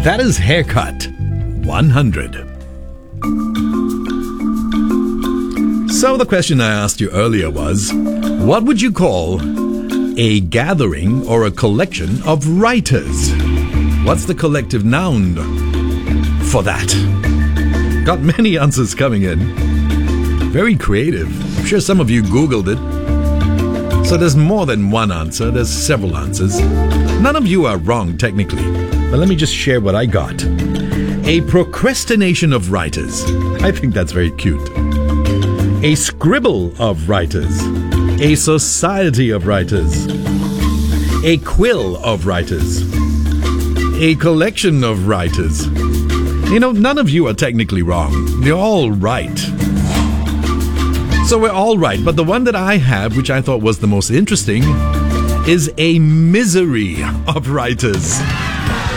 That is haircut 100. So the question I asked you earlier was, what would you call a gathering or a collection of writers? What's the collective noun for that? Got many answers coming in. Very creative. I'm sure some of you Googled it. So there's more than one answer. There's several answers. None of you are wrong, technically. But let me just share what I got. A procrastination of writers. I think that's very cute. A scribble of writers. A society of writers. A quill of writers. A collection of writers. You know, none of you are technically wrong. You're all right. So we're all right, but the one that I have, which I thought was the most interesting, is a misery of writers.